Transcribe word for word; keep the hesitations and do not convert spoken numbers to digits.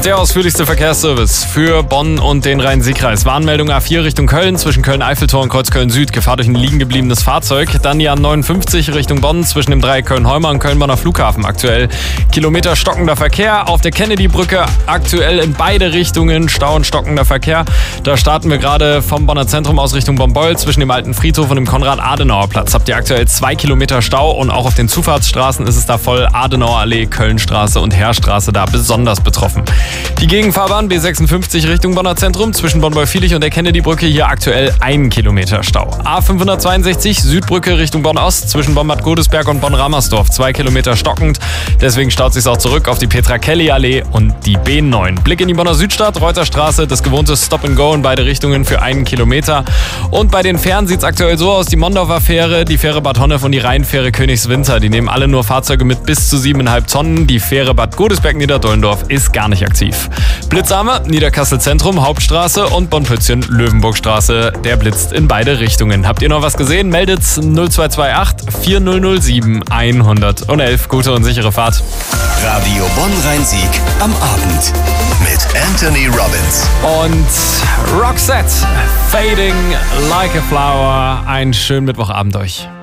Der ausführlichste Verkehrsservice für Bonn und den Rhein-Sieg-Kreis. Warnmeldung A vier Richtung Köln, zwischen Köln-Eiffeltor und Kreuzköln-Süd. Gefahr durch ein liegen gebliebenes Fahrzeug. Dann die A neunundfünfzig Richtung Bonn, zwischen dem Dreieck Köln-Heumer und Köln-Bonner Flughafen. Aktuell Kilometer stockender Verkehr. Auf der Kennedy-Brücke aktuell in beide Richtungen Stau und stockender Verkehr. Da starten wir gerade vom Bonner Zentrum aus Richtung Bonn-Beul. Zwischen dem alten Friedhof und dem Konrad-Adenauer-Platz habt ihr aktuell zwei Kilometer Stau. Und auch auf den Zufahrtsstraßen ist es da voll. Adenauerallee, Kölnstraße und Heerstraße da besonders betroffen. Die Gegenfahrbahn B sechsundfünfzig Richtung Bonner Zentrum zwischen Bonn-Beul-Viehlich und der Kennedy-Brücke hier aktuell ein Kilometer Stau. A fünfhundertzweiundsechzig Südbrücke Richtung Bonn-Ost zwischen Bonn-Bad Godesberg und Bonn-Ramersdorf. Zwei Kilometer stockend. Deswegen staut sich auch zurück auf die Petra-Kelly-Allee und die B neun. Blick in die Bonner Südstadt, Reuterstraße, das gewohnte Stop-and-Go in beide Richtungen für einen Kilometer. Und bei den Fähren sieht es aktuell so aus, die Mondorfer Fähre, die Fähre Bad Honnef und die Rheinfähre Königswinter. Die nehmen alle nur Fahrzeuge mit bis zu siebeneinhalb Tonnen. Die Fähre Bad Godesberg-Niederdollendorf ist gar nicht aktiv. Blitzarme, Niederkassel Zentrum, Hauptstraße und Bonn-Pützchen, Löwenburgstraße. Der blitzt in beide Richtungen. Habt ihr noch was gesehen? Meldet's null zwei zwei acht vier null null sieben eins null eins. Gute und sichere Fahrt. Radio Bonn-Rhein-Sieg am Abend mit Anthony Robbins. Und Roxette, Fading Like a Flower. Einen schönen Mittwochabend euch.